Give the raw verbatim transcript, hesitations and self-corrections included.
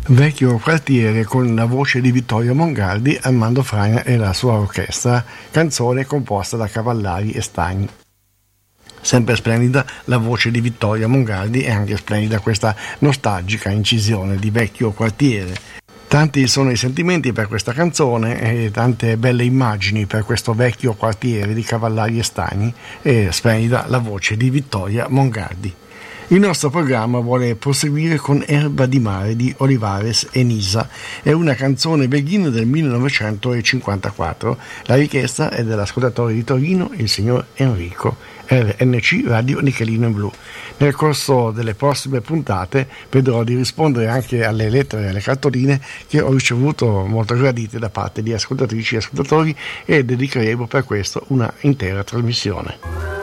Vecchio quartiere con la voce di Vittorio Mongaldi, Armando Fragna e la sua orchestra, canzone composta da Cavallari e Stagni. Sempre splendida la voce di Vittorio Mongaldi e anche splendida questa nostalgica incisione di Vecchio quartiere. Tanti sono i sentimenti per questa canzone e tante belle immagini per questo Vecchio quartiere di Cavallari e Stagni, e splendida la voce di Vittorio Mongaldi. Il nostro programma vuole proseguire con Erba di mare di Olivares e Nisa, è una canzone beghina del millenovecentocinquantaquattro. La richiesta è dell'ascoltatore di Torino, il signor Enrico, R N C Radio Nichelino in Blu. Nel corso delle prossime puntate vedrò di rispondere anche alle lettere e alle cartoline che ho ricevuto molto gradite da parte di ascoltatrici e ascoltatori, e dedicheremo per questo una intera trasmissione.